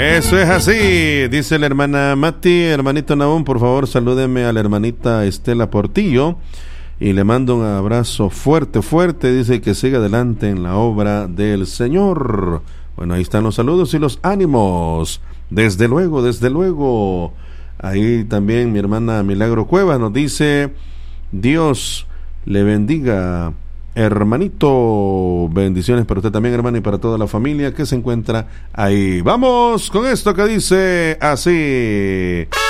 Eso es así, dice la hermana Mati. Hermanito Nahum, por favor, salúdeme a la hermanita Estela Portillo y le mando un abrazo fuerte, fuerte. Dice que siga adelante en la obra del Señor. Bueno, ahí están los saludos y los ánimos. Desde luego, desde luego. Ahí también mi hermana Milagro Cuevas nos dice: Dios le bendiga, hermanito. Bendiciones para usted también, hermano, y para toda la familia que se encuentra ahí. Vamos con esto que dice así.